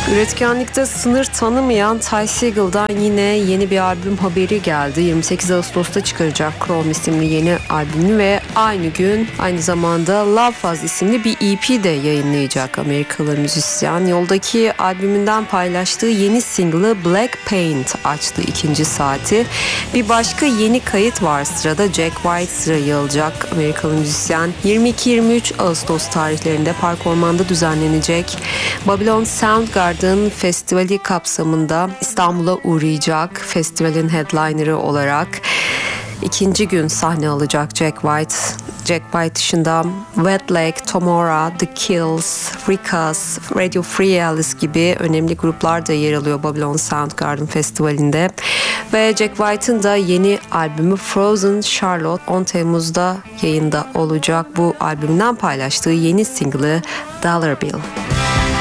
Üretkenlikte sınır tanımayan Ty Segal'dan yine yeni bir albüm haberi geldi. 28 Ağustos'ta çıkaracak Chrome isimli yeni albümü ve aynı gün aynı zamanda Love Fuzz isimli bir EP de yayınlayacak Amerikalı müzisyen. Yoldaki albümünden paylaştığı yeni single'ı Black Paint açtı ikinci saati. Bir başka yeni kayıt var sırada. Jack White sırayı alacak. Amerikalı müzisyen 22-23 Ağustos tarihlerinde Park Orman'da düzenlenecek Babylon Soundgarden Festivali kapsamında İstanbul'a uğrayacak. Festivalin headliner'ı olarak ikinci gün sahne alacak Jack White. Jack White dışında Wet Leg, Tomorrow, The Kills, Freakaz, Radio Free Alice gibi önemli gruplar da yer alıyor Babylon Soundgarden Festivali'nde. Ve Jack White'ın da yeni albümü Frozen Charlotte 10 Temmuz'da yayında olacak. Bu albümünden paylaştığı yeni single'ı Dollar Bill.